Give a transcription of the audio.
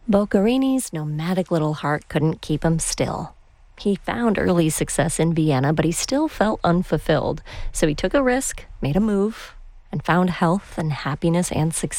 Boccarini's nomadic little heart couldn't keep him still. He found early success in Vienna, but he still felt unfulfilled. So he took a risk, made a move, and found health and happiness and success